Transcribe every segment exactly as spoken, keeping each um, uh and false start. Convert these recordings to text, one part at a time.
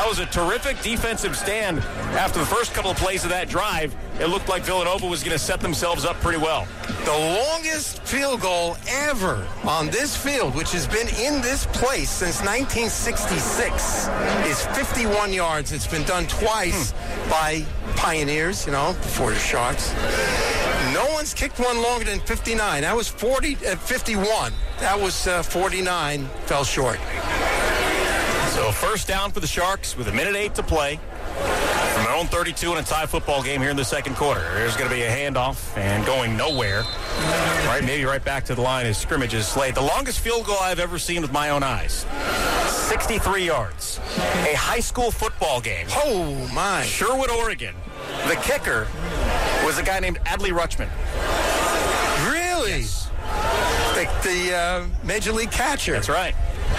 That was a terrific defensive stand. After the first couple of plays of that drive, it looked like Villanova was going to set themselves up pretty well. The longest field goal ever on this field, which has been in this place since nineteen sixty-six, is fifty-one yards. It's been done twice hmm. by Pioneers, you know, before the Sharks. No one's kicked one longer than fifty-nine. That was forty, uh, fifty-one. That was uh, forty-nine. Fell short. So first down for the Sharks with a minute eight to play. From their own thirty-two in a tie football game here in the second quarter. There's going to be a handoff and going nowhere. Right, maybe right back to the line as scrimmage is Slade. The longest field goal I've ever seen with my own eyes. sixty-three yards. A high school football game. Oh, my. Sherwood, Oregon. The kicker was a guy named Adley Rutschman. Really? Yes. The, the uh, Major League catcher. That's right.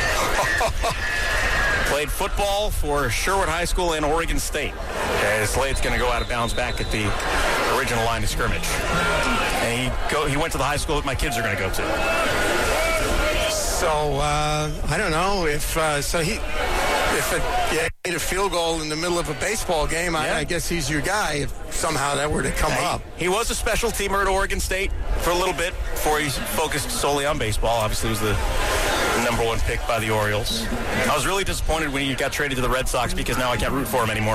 Played football for Sherwood High School and Oregon State. As Slade's going to go out of bounds back at the original line of scrimmage. And he go, he went to the high school that my kids are going to go to. So, uh, I don't know if, uh, so he, if it, yeah, made a field goal in the middle of a baseball game, yeah. I, I guess he's your guy if somehow that were to come yeah, up. He, he was a special teamer at Oregon State for a little bit before he focused solely on baseball. Obviously, he was the number one pick by the Orioles. I was really disappointed when he got traded to the Red Sox because now I can't root for him anymore.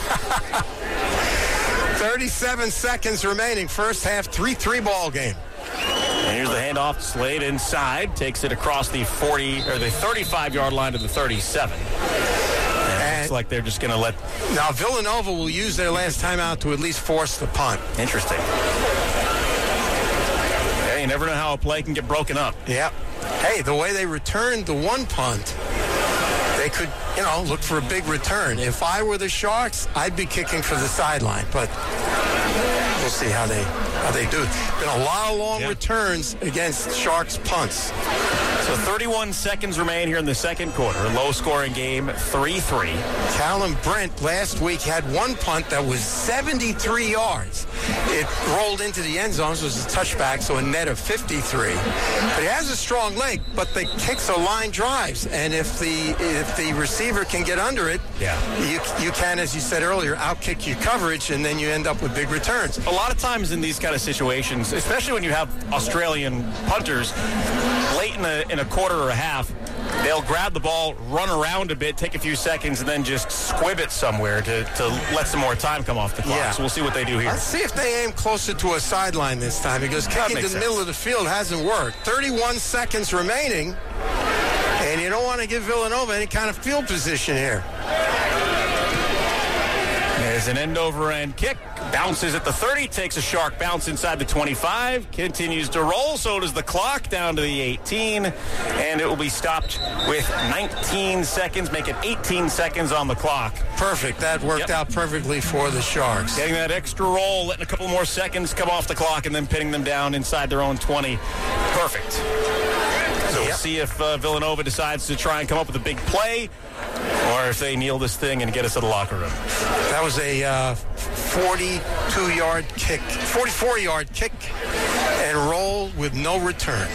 thirty-seven seconds remaining. First half, three three ball game. And here's the handoff. Slade inside. Takes it across the forty or the thirty-five-yard line to the thirty-seven. And it looks like they're just going to let... Now, Villanova will use their last timeout to at least force the punt. Interesting. Yeah, you never know how a play can get broken up. Yep. Hey, the way they returned the one punt, they could, you know, look for a big return. If I were the Sharks, I'd be kicking for the sideline, but we'll see how they how they do. Been a lot of long yep. returns against Sharks punts. So thirty-one seconds remain here in the second quarter. Low-scoring game, three three. Callum Brent last week had one punt that was seventy-three yards. It rolled into the end zone, so it was a touchback, so a net of fifty-three. But he has a strong leg, but the kicks are line drives, and if the if the receiver can get under it, yeah. you you can, as you said earlier, outkick your coverage, and then you end up with big returns. A lot of times in these kind of situations, especially when you have Australian punters, late in a, in a quarter or a half, they'll grab the ball, run around a bit, take a few seconds, and then just squib it somewhere to, to let some more time come off the clock. Yeah. So we'll see what they do here. Let's see if they aim closer to a sideline this time, because kicking to the sense. middle of the field hasn't worked. thirty-one seconds remaining, and you don't want to give Villanova any kind of field position here. There's an end-over-end kick. Bounces at the thirty, takes a shark bounce inside the twenty-five, continues to roll, so does the clock, down to the eighteen, and it will be stopped with nineteen seconds, make it eighteen seconds on the clock. Perfect. That worked yep. out perfectly for the Sharks. Getting that extra roll, letting a couple more seconds come off the clock, and then pinning them down inside their own twenty. Perfect. So we'll see if uh, Villanova decides to try and come up with a big play, or if they kneel this thing and get us to the locker room. That was a uh, forty-two-yard kick, forty-four-yard kick and roll with no return.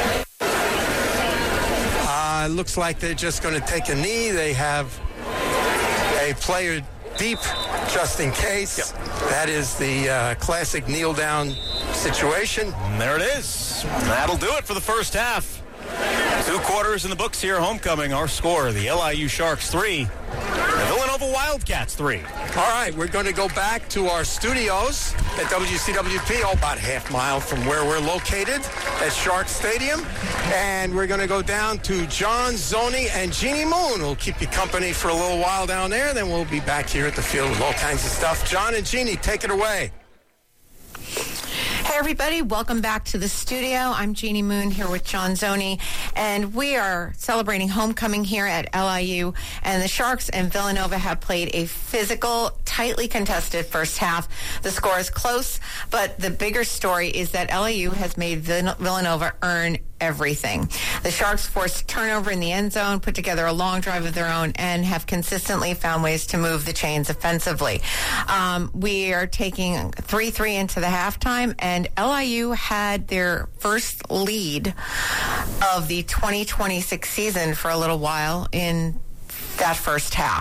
Uh, looks like they're just going to take a knee. They have a player deep just in case. Yep. That is the uh, classic kneel-down situation. And there it is. That'll do it for the first half. Two quarters in the books here. Homecoming, our score, the L I U Sharks three, the Villanova Wildcats three. All right, we're going to go back to our studios at W C W P, oh, about half mile from where we're located at Shark Stadium. And we're going to go down to John Zoney and Jeannie Moon. We'll keep you company for a little while down there. Then we'll be back here at the field with all kinds of stuff. John and Jeannie, take it away. Hey, everybody. Welcome back to the studio. I'm Jeannie Moon here with John Zoney, and we are celebrating homecoming here at L I U, and the Sharks and Villanova have played a physical, tightly contested first half. The score is close, but the bigger story is that L I U has made Villanova earn everything. The Sharks forced a turnover in the end zone, put together a long drive of their own, and have consistently found ways to move the chains offensively. Um, we are taking three three into the halftime, and L I U had their first lead of the twenty twenty-six season for a little while in that first half.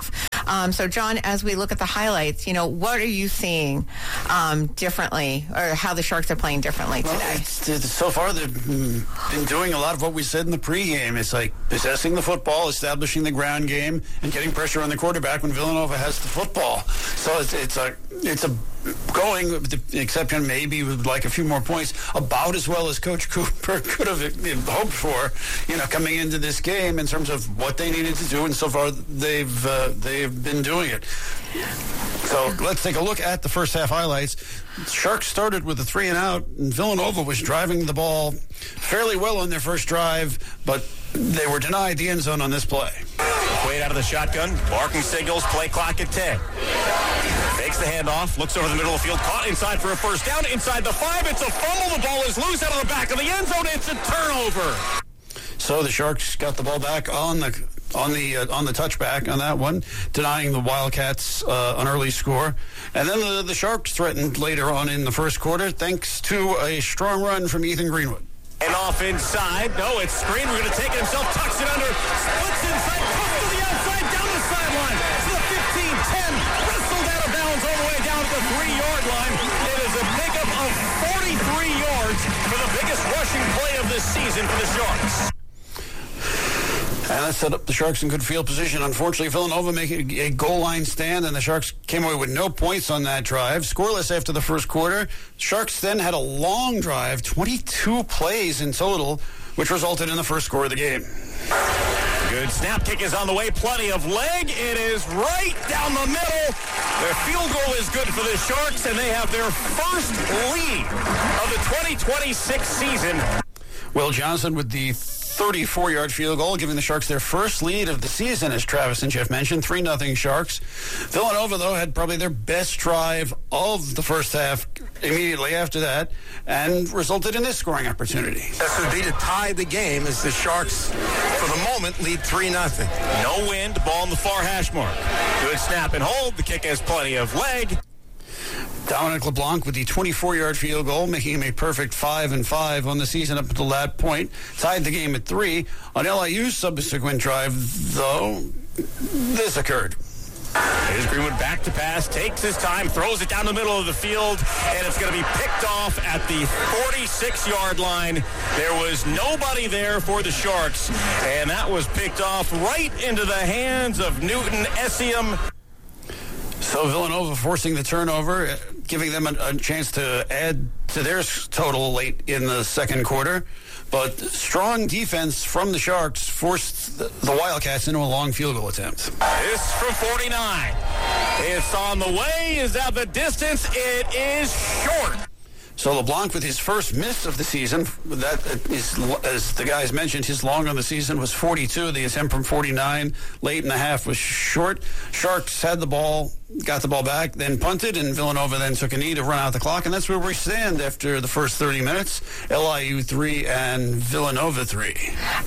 Um, so, John, as we look at the highlights, you know, what are you seeing um, differently, or how the Sharks are playing differently well, today? It's, it's, so far, they've been doing a lot of what we said in the pregame. It's like possessing the football, establishing the ground game, and getting pressure on the quarterback when Villanova has the football. So it's, it's a it's a going, with the exception maybe with like a few more points, about as well as Coach Cooper could have hoped for, you know, coming into this game in terms of what they needed to do, and so far they've uh, they've been doing it. So let's take a look at the first half highlights. Sharks started with a three and out, and Villanova was driving the ball fairly well on their first drive, but they were denied the end zone on this play. Wade out of the shotgun, barking signals, play clock at ten. Takes the handoff, looks over the middle of the field, caught inside for a first down, inside the five, it's a fumble, the ball is loose out of the back of the end zone, it's a turnover. So the Sharks got the ball back on the on the uh, on the touchback on that one, denying the Wildcats uh, an early score. And then the, the Sharks threatened later on in the first quarter, thanks to a strong run from Ethan Greenwood. And off inside, no, it's screen, we're going to take it himself, tucks it under, splits inside, cuts to the outside, down the sideline, to the fifteen, ten, wrestled out of bounds all the way down to the three-yard line. It is a pickup of forty-three yards for the biggest rushing play of this season for the Sharks. And that set up the Sharks in good field position. Unfortunately, Villanova making a goal line stand, and the Sharks came away with no points on that drive. Scoreless after the first quarter. Sharks then had a long drive, twenty-two plays in total, which resulted in the first score of the game. Good snap kick is on the way. Plenty of leg. It is right down the middle. Their field goal is good for the Sharks, and they have their first lead of the twenty twenty-six season. Will Johnson with the thirty-four-yard field goal, giving the Sharks their first lead of the season, as Travis and Jeff mentioned, three nothing Sharks. Villanova, though, had probably their best drive of the first half immediately after that, and resulted in this scoring opportunity. This would be to tie the game as the Sharks, for the moment, lead three nothing. No wind, ball in the far hash mark. Good snap and hold. The kick has plenty of leg. Dominic LeBlanc with the twenty-four-yard field goal, making him a perfect five and five on the season up until that point. Tied the game at three. On L I U's subsequent drive, though, this occurred. Here's Greenwood back to pass, takes his time, throws it down the middle of the field, and it's going to be picked off at the forty-six-yard line. There was nobody there for the Sharks, and that was picked off right into the hands of Newton Essiem. So Villanova forcing the turnover, giving them a, a chance to add to their total late in the second quarter. But strong defense from the Sharks forced the, the Wildcats into a long field goal attempt. This from forty-nine. It's on the way. Is that the distance? It is short. So LeBlanc with his first miss of the season. That is, as the guys mentioned, his long on the season was forty-two. The attempt from forty-nine late in the half was short. Sharks had the ball, got the ball back, then punted, and Villanova then took a knee to run out the clock. And that's where we stand after the first thirty minutes. L I U three and Villanova three.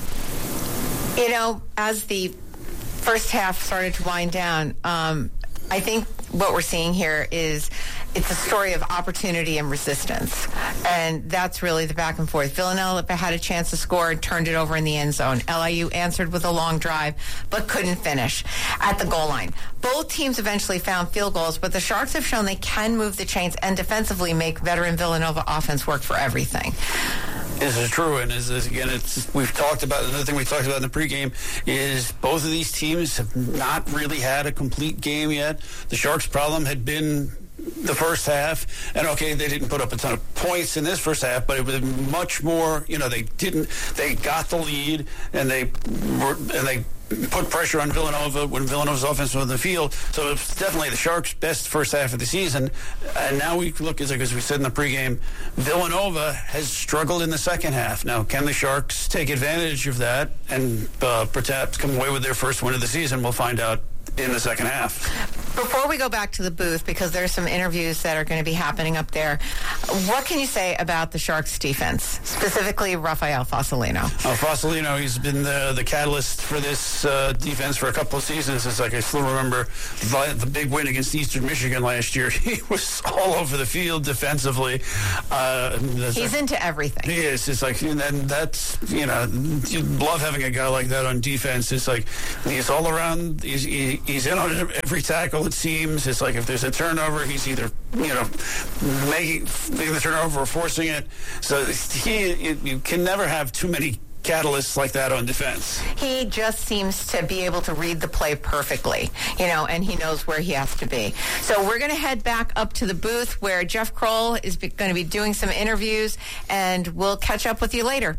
You know, as the first half started to wind down, um, I think what we're seeing here is it's a story of opportunity and resistance. And that's really the back and forth. Villanova had a chance to score and turned it over in the end zone. L I U answered with a long drive, but couldn't finish at the goal line. Both teams eventually found field goals, but the Sharks have shown they can move the chains and defensively make veteran Villanova offense work for everything. This is true, and as, as again, it's we've talked about, another thing we talked about in the pregame is both of these teams have not really had a complete game yet. The Sharks' problem had been the first half, and okay, they didn't put up a ton of points in this first half, but it was much more, you know, they didn't, they got the lead, and they were, and they put pressure on Villanova when Villanova's offense was on the field. So it's definitely the Sharks' best first half of the season. And now we look, as we said in the pregame, Villanova has struggled in the second half. Now, can the Sharks take advantage of that and uh, perhaps come away with their first win of the season? We'll find out in the second half. Before we go back to the booth, because there's some interviews that are going to be happening up there, what can you say about the Sharks' defense, specifically Rafael Fasolino? Oh, Fasolino, he's been the, the catalyst for this uh, defense for a couple of seasons. It's like I still remember the, the big win against Eastern Michigan last year. He was all over the field defensively. Uh, he's like, into everything. He is. It's like, and that's, you know, you love having a guy like that on defense. It's like he's all around. He's, he, he's in on every tackle, it seems. It's like if there's a turnover, he's either, you know, making, making the turnover or forcing it. So he, you can never have too many catalysts like that on defense. He just seems to be able to read the play perfectly, you know, and he knows where he has to be. So we're going to head back up to the booth where Jeff Kroll is be- going to be doing some interviews, and we'll catch up with you later.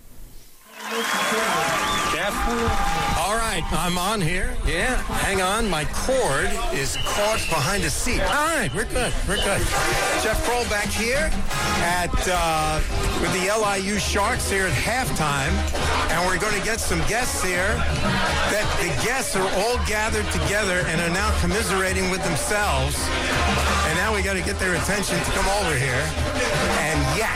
Jeff? All right, I'm on here. Yeah, hang on. My cord is caught behind a seat. All right, we're good. We're good. Jeff Kroll back here at uh, with the L I U Sharks here at halftime, and we're going to get some guests here. That the guests are all gathered together and are now commiserating with themselves. And now we got to get their attention to come over here and yak,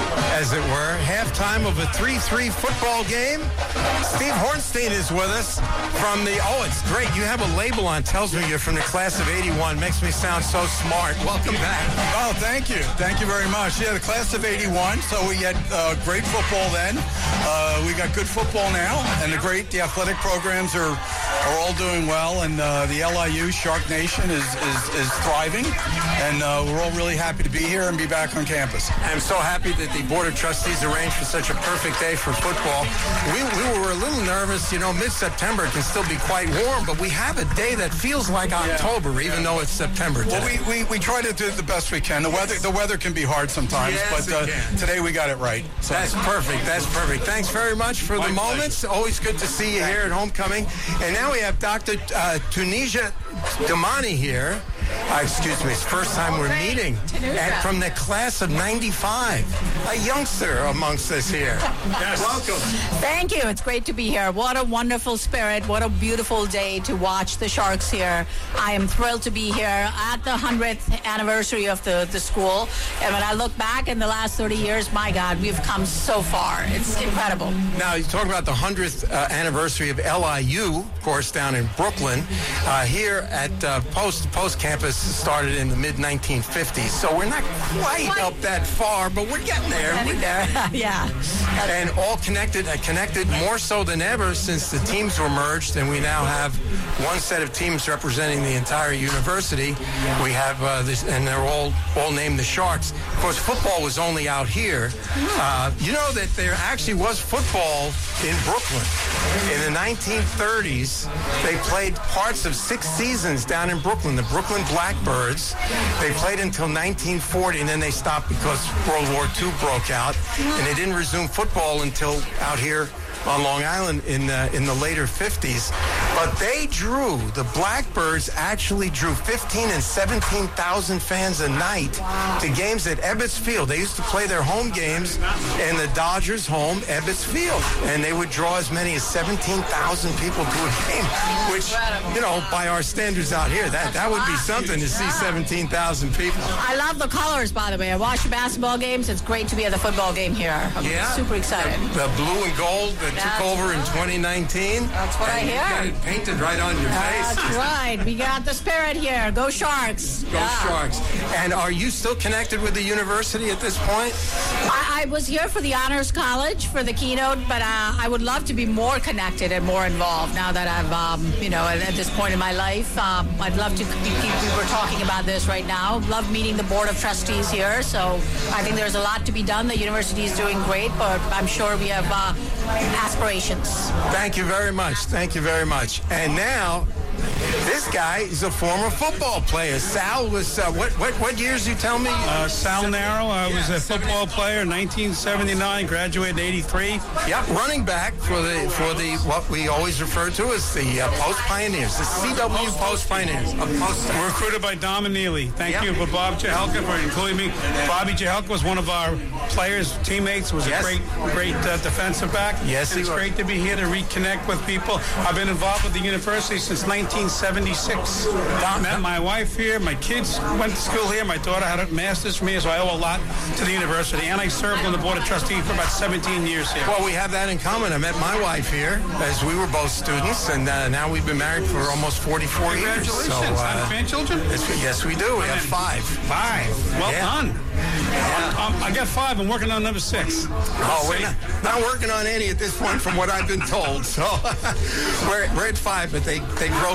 as it were. Halftime of a three three football game. Steve Hornstein is with us from the, oh, it's great. You have a label on, tells me you're from the class of eighty-one. Makes me sound so smart. Welcome back. Oh, thank you. Thank you very much. Yeah, the class of eighty-one, so we had uh, great football then. Uh, we got good football now, and the great, the athletic programs are are all doing well, and uh, the L I U Shark Nation is, is, is thriving, and uh, we're all really happy to be here and be back on campus. I'm so happy that the Board of Trustees arranged for such a perfect day for football. We, we were a little nervous, you know, mid-September can still be quite warm, but we have a day that feels like October, yeah. even though it's September today. Well, we, we, we try to do the best we can. The weather the weather can be hard sometimes, yes, but uh, today we got it right. So. That's perfect. That's perfect. Thanks very much for My the moments. pleasure. Always good to see you here at homecoming. And now we have Doctor Uh, Tunisia Damani here. Uh, excuse me, it's the first time we're meeting. And from the class of ninety-five, a youngster amongst us here. Yes. Welcome. Thank you. It's great to be here. What a wonderful spirit. What a beautiful day to watch the Sharks here. I am thrilled to be here at the hundredth anniversary of the, the school. And when I look back in the last thirty years, my God, we've come so far. It's incredible. Now, you talk about the hundredth uh, anniversary of L I U, of course, down in Brooklyn. Uh, here at uh, Post, Post Campus started in the mid nineteen fifties, so we're not quite what? up that far, but we're getting there. Getting there. Yeah. And all connected, uh, connected more so than ever since the teams were merged, and we now have one set of teams representing the entire university. We have uh, this, and they're all all named the Sharks. Of course, football was only out here. Uh, you know that there actually was football in Brooklyn in the nineteen thirties. They played parts of six seasons down in Brooklyn. The Brooklyn Blackbirds. They played until nineteen forty, and then they stopped because World War Two broke out, and they didn't resume football until out here on Long Island in the, in the later fifties. But they drew, the Blackbirds actually drew fifteen and seventeen thousand fans a night wow. to games at Ebbets Field. They used to play their home games in the Dodgers' home, Ebbets Field, and they would draw as many as seventeen thousand people to a game, which, you know, by our standards out here, that, that would be something to see seventeen thousand people. I love the colors, by the way. I watch the basketball games. It's great to be at the football game here. I'm yeah. super excited. The, the blue and gold that That's took over right. in twenty nineteen. That's what I hear. You got it painted right on your face. That's right. We got the spirit here. Go Sharks. Go yeah. Sharks. And are you still connected with the university at this point? I, I was here for the Honors College for the keynote, but uh, I would love to be more connected and more involved now that I've, um, you know, at, at this point in my life. Um, I'd love to keep, we were talking about this right now. Love meeting the Board of Trustees here. So I think there's a lot to be done. The university is doing great, but I'm sure we have uh, aspirations. Thank you very much. Thank you very much. And now, this guy is a former football player. Sal was, uh, what, what what years you tell me? Uh, Sal Narrow. I was a football player in nineteen seventy-nine, graduated in eighty-three. Yep, running back for the, for the what we always refer to as the uh, Post Pioneers, the C W Post Pioneers. Post Recruited by Dom and Neely. Thank yep. you for Bob Jahelka for including me. Bobby Jahelka was one of our players, teammates, was yes. a great, great uh, defensive back. Yes, It's great to be here to reconnect with people. I've been involved with the university since nineteen seventy-six. I met my wife here. My kids went to school here. My daughter had a master's from here, so I owe a lot to the university. And I served on the Board of Trustees for about seventeen years here. Well, we have that in common. I met my wife here as we were both students, and uh, now we've been married for almost forty-four years. Congratulations. So, uh, Have grandchildren? Yes, we do. We have five. Five. Well yeah. done. Yeah. Um, I got five. I'm working on number six. Oh, we're not, not working on any at this point from what I've been told. So we're, we're at five, but they, they grow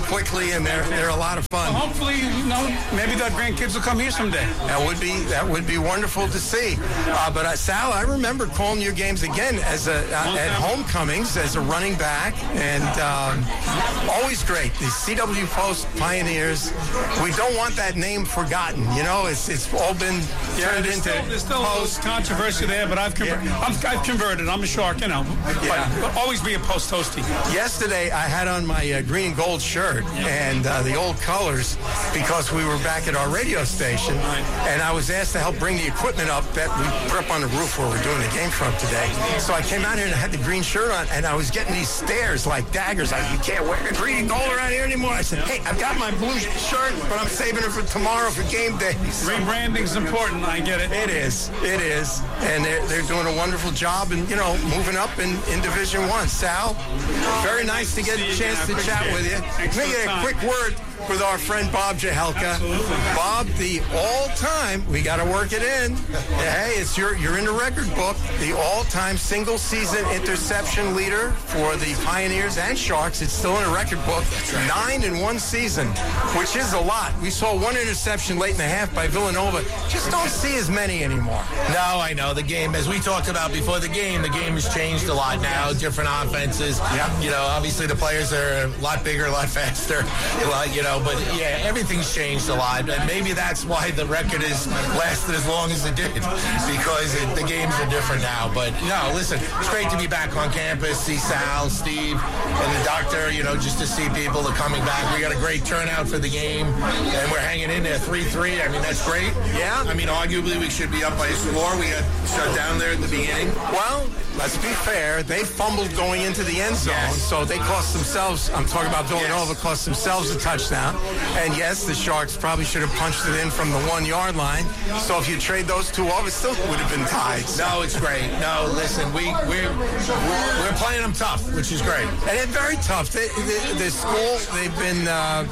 quickly, and they're they're a lot of fun. Well, hopefully, you know, maybe the grandkids will come here someday. That would be that would be wonderful to see. Uh, but uh, Sal, I remember calling your games again as a uh, at homecomings as a running back, and um, always great. The C W Post Pioneers. We don't want that name forgotten. You know, it's it's all been Yeah, turned there's into still, there's still Post. controversy there, but I've, conver- Yeah. I'm, I've converted. I'm a Shark, you know. Yeah. But, but always be a Post Toasty. Yesterday, I had on my uh, green and gold shirt and uh, the old colors because we were back at our radio station, and I was asked to help bring the equipment up that we put up on the roof where we're doing the game from today. So I came out here and I had the green shirt on, and I was getting these stares like daggers, like, you can't wear the green and gold around here anymore. I said, hey, I've got my blue shirt, but I'm saving it for tomorrow for game day. So Rebranding's important. I get it. it is. It is. And they're, they're doing a wonderful job and, you know, moving up in, in Division One. Sal, very nice to get See a you chance again. to I chat appreciate with you. it. Thanks Let me for the get a time. quick word with our friend Bob Jahelka. Bob, the all-time, we got to work it in. Hey, it's your, you're in the record book, the all-time single-season interception leader for the Pioneers and Sharks. It's still in the record book. Nine in one season, which is a lot. We saw one interception late in the half by Villanova. Just don't see as many anymore. No, I know. The game, as we talked about before the game, the game has changed a lot now. Different offenses. Yeah. You know, obviously the players are a lot bigger, a lot faster. A lot, you know, but yeah, everything's changed a lot. And maybe that's why the record has lasted as long as it did, because it, the games are different now. But no, listen, it's great to be back on campus, see Sal, Steve, and the doctor, you know, just to see people that are coming back. We got a great turnout for the game, and we're hanging in there three three. I mean, that's great. Yeah. I mean, arguably we should be up by a score. We got shut down there at the beginning. Well, let's be fair. They fumbled going into the end zone, Yes. so they cost themselves, I'm talking about Villanova, Yes. cost themselves a touchdown. And yes, the Sharks probably should have punched it in from the one-yard line. So if you trade those two off, it still would have been tied. No, it's great. No, listen, we, we're, we're, we're playing them tough, which is great. And it's very tough. The, the, the school, they've been uh,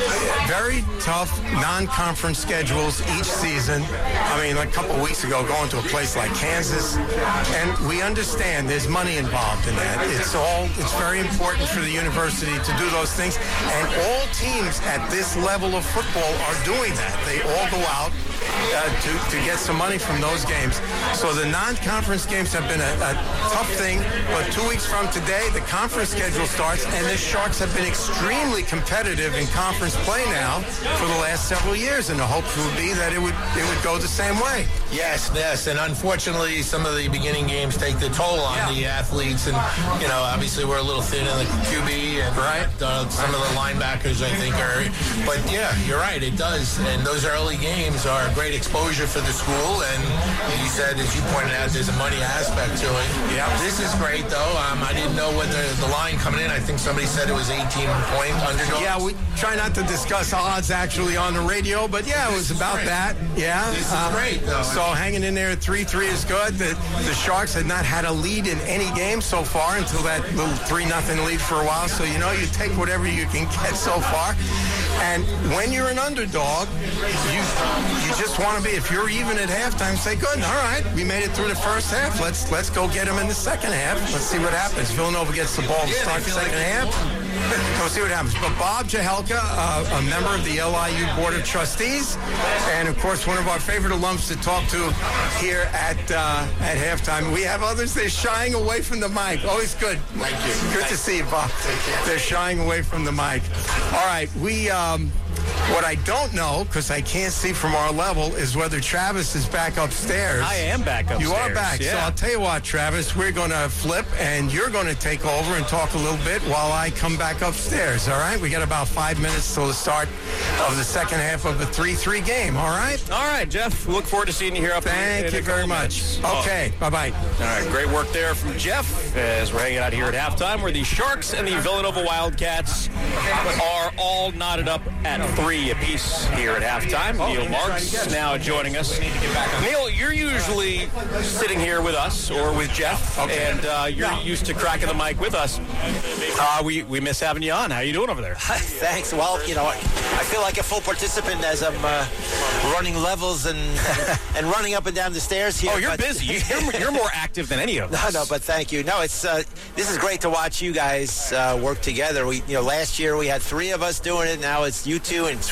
very tough non-conference schedules each season. I mean, like a couple of weeks ago, going to a place like Kansas, and we understand there's money involved in that. It's all, it's very important for the university to do those things, and all teams at this level of football are doing that. They all go out uh, to, to get some money from those games. So the non-conference games have been a, a tough thing, but two weeks from today, the conference schedule starts, and the Sharks have been extremely competitive in conference play now for the last several years, and the hopes would be that it would it would go the same way. Yes, yes, and unfortunately, some of the beginning games take the toll on Yeah. the athletes, and you know, obviously we're a little thin in the Q B, and Right. uh, some of the linebackers, I think, are. But yeah, you're right, it does, and those early games are great exposure for the school, and you said, as you pointed out, there's a money aspect to it. Yeah. This is great, though. Um, I didn't know whether the line coming in. I think somebody said it was eighteen point underdog. Yeah, we try not to discuss odds actually on the radio, but yeah, it was This is about great. that. Yeah. This is great, though. So hanging in there at three three is good. The, the Sharks had not had a lead in any game so far until that little three nothing lead for a while. So, you know, you take whatever you can get so far. And when you're an underdog, you you just want to be, if you're even at halftime, say, good, all right, we made it through the first half. Let's let's go get them in the second half. Let's see what happens. Villanova gets the ball to Yeah, start they the feel like second they half. won. We'll see what happens. But Bob Jahelka, uh, a member of the L I U Board of Trustees, and of course one of our favorite alums to talk to here at uh, at halftime. We have others. They're shying away from the mic. Always good. Thank you. Good to see you, Bob. They're shying away from the mic. All right, we. Um, What I don't know, because I can't see from our level, is whether Travis is back upstairs. I am back upstairs. You are back. Yeah. So I'll tell you what, Travis, we're going to flip, and you're going to take over and talk a little bit while I come back upstairs, all right? We got about five minutes till the start of the second half of a three three game, all right? All right, Jeff. We look forward to seeing you here up in- Thank in a you very couple much. minutes. Oh. Okay, bye-bye. All right, great work there from Jeff as we're hanging out here at halftime, where the Sharks and the Villanova Wildcats are all knotted up at three. three apiece here at halftime. Oh, Neil Marks now joining us. Neil, you're usually sitting here with us or with Jeff, okay. and uh, you're no. used to cracking the mic with us. Uh, we, we miss having you on. How you doing over there? Thanks. Well, you know, I feel like a full participant as I'm uh, running levels and, and and running up and down the stairs here. Oh, you're but, busy. You're, you're more active than any of us. No, no, but thank you. No, it's uh, this is great to watch you guys uh, work together. We, you know, last year we had three of us doing it. Now it's you two and